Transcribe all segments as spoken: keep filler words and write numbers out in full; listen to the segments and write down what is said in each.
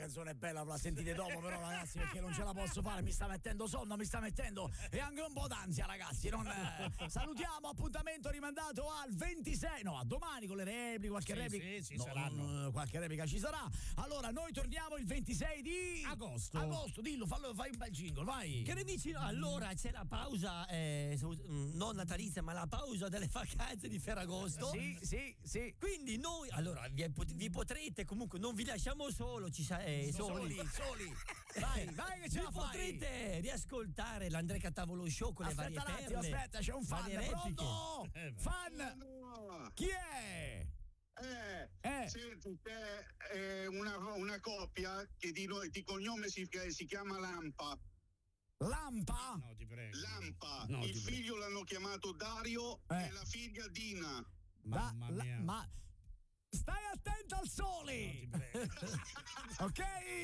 canzone è bella, la sentite dopo però ragazzi, perché non ce la posso fare, mi sta mettendo sonno, mi sta mettendo e anche un po' d'ansia ragazzi. Non, eh, salutiamo, appuntamento rimandato al ventisei, no, a domani con le repliche, qualche sì, replica. Sì, sì, no, saranno. no, qualche replica ci sarà. Allora noi torniamo il ventisei di agosto. Agosto, dillo, fallo, fai un bel jingle, vai. Cari amici, no, allora c'è la pausa, eh, non natalizia, ma la pausa delle vacanze di Ferragosto. Sì, sì, sì. Quindi noi, allora, vi, vi potrete comunque, non vi lasciamo solo, ci sa, eh, soli, soli, soli. Vai, vai che ce la vi fai. Potrete riascoltare l'Andrea Catavolo Show con aspetta le varie un attimo, perle. aspetta, c'è un fan, pronto? Eh, fan, chi è? Eh, Eh. senti, te è una, una coppia che di, di cognome si, si chiama Lampa. Lampa? No, ti prego. Lampa. No, il ti figlio prego. L'hanno chiamato Dario eh. e la figlia Dina. Mamma da, mia. La, ma stai attento al sole! No, ti prego. Ok?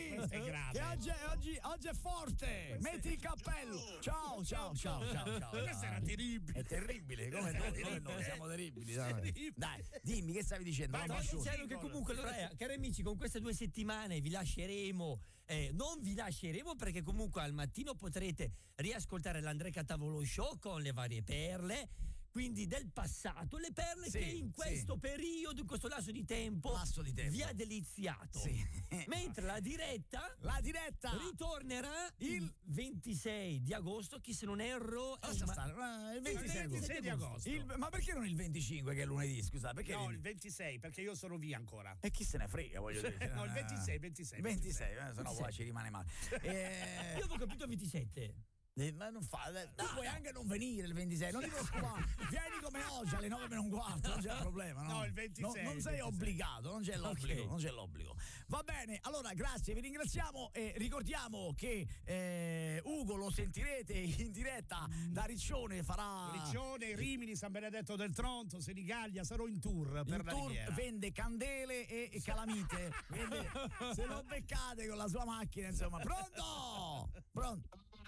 È grave. Che oggi, oggi, oggi è forte! Metti il cappello! Ciao, ciao, ciao, ciao, ciao. Questa era terribile. È terribile, come noi, come noi siamo terribili. Dai. Dai, dimmi che stavi dicendo? Ma Vai, dicendo che comunque allora, eh, cari amici, con queste due settimane vi lasceremo, eh, non vi lasceremo perché comunque al mattino potrete riascoltare l'Andrea Catavolo Show con le varie perle, quindi del passato, le perle sì, che in questo sì. periodo, in questo lasso di tempo, lasso di tempo. vi ha deliziato. Sì. Mentre la diretta, la diretta ritornerà il ventisei di agosto, chi se non erro è Lascia un... stare, il ventisei, il ventisei di agosto. Il, ma perché non il venticinque che è lunedì, scusa? Perché No, il... il ventisei, perché io sono via ancora. E chi se ne frega, voglio dire. No, il ventisei, ventisei. ventisei, ventisei. Se no poi ci rimane male. eh... Io avevo capito ventisette. Eh, ma non fa, eh, tu puoi anche non venire il ventisei, non ti preoccupare, vieni come oggi alle nove meno un quarto, non c'è problema, no? No, il ventisei. No, non sei il ventisei. obbligato, non c'è l'obbligo, Okay. non c'è l'obbligo. Va bene, allora grazie, vi ringraziamo e ricordiamo che eh, Ugo lo sentirete in diretta da Riccione, farà Riccione, Rimini, San Benedetto del Tronto, Senigallia, sarò in tour per in la tour, Riviera. vende candele e, e calamite, quindi se lo beccate con la sua macchina, insomma. Pronto? Pronto?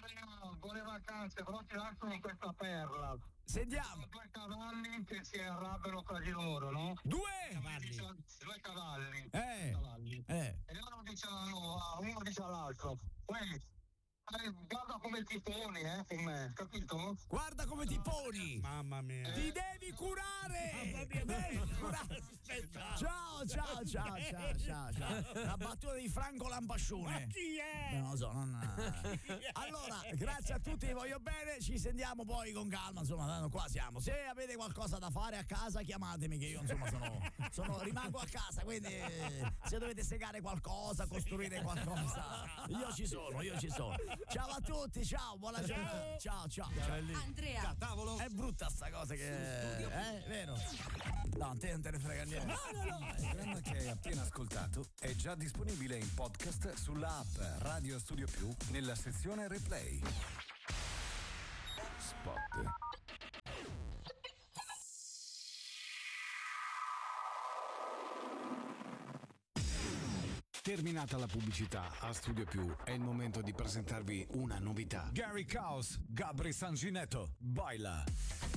Buone vacanze, però ti lascio con questa perla. Sentiamo. Due cavalli che si arrabbiano tra di loro, no? Due? Cavalli. Dice, due cavalli. Eh. Cavalli. Eh. E uno dice, a uno dice all'altro, poi eh, guarda come ti poni, eh, con me, capito? Guarda come ti poni. Mamma mia. Ti devi curare! Mamma mia, Devi curare! aspetta. Ciao, ciao, ciao, ciao, ciao, ciao. La battuta di Franco Lampascione. Ma chi è? Non lo so, non... Allora, grazie a tutti, vi voglio bene, ci sentiamo poi con calma, insomma, tanto qua siamo. Se avete qualcosa da fare a casa, chiamatemi che io, insomma, sono, sono rimango a casa, quindi se dovete segare qualcosa, costruire qualcosa, io ci sono, io ci sono. Ciao a tutti, ciao, buona giornata. Ciao, ciao, ciao. Andrea Catavolo. È brutta sta cosa che eh, vero? No, te non te ne frega niente. No, no, no. Il programma che hai appena ascoltato è già disponibile in podcast sulla app Radio Studio Più nella sezione Replay. Spot. Terminata la pubblicità a Studio Più, è il momento di presentarvi una novità. Gary Caos, Gabri Sanginetto, baila.